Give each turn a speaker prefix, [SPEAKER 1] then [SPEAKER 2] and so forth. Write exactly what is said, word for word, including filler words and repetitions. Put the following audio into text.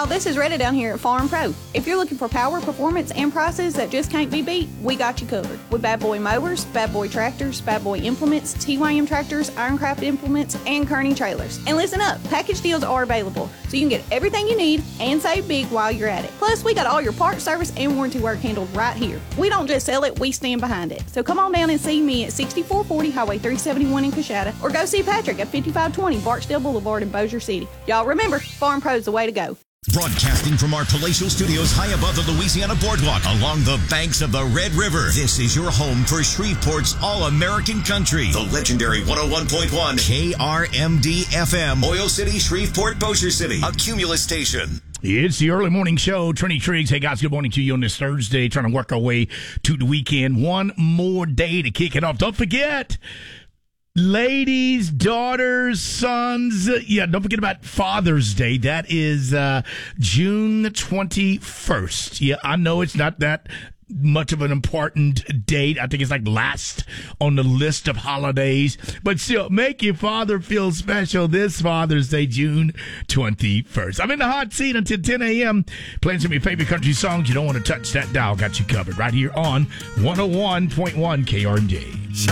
[SPEAKER 1] y'all, this is Retta down here at Farm Pro. If you're looking for power, performance, and prices that just can't be beat, we got you covered. With Bad Boy mowers, Bad Boy tractors, Bad Boy implements, T Y M tractors, Ironcraft implements, and Kearney trailers. And listen up, package deals are available, so you can get everything you need and save big while you're at it. Plus, we got all your parts, service, and warranty work handled right here. We don't just sell it, we stand behind it. So come on down and see me at sixty-four forty Highway three seventy-one in Coshada, or go see Patrick at fifty-five twenty Barksdale Boulevard in Bossier City. Y'all remember, Farm Pro's the way to go.
[SPEAKER 2] Broadcasting from our palatial studios high above the Louisiana Boardwalk along the banks of the Red River. This is your home for Shreveport's all-American country. The legendary one oh one point one K R M D F M. Oil City, Shreveport, Bossier City. A Cumulus station.
[SPEAKER 3] It's the early morning show. Trini Triggs. Hey, guys, good morning to you on this Thursday. Trying to work our way to the weekend. One more day to kick it off. Don't forget, ladies, daughters, sons. Yeah, don't forget about Father's Day. That is uh, June twenty-first. Yeah, I know it's not that much of an important date. I think it's like last on the list of holidays. But still, make your father feel special this Father's Day, June twenty-first. I'm in the hot seat until ten a.m. playing some of your favorite country songs. You don't want to touch that dial. Got you covered right here on one oh one point one K R M D.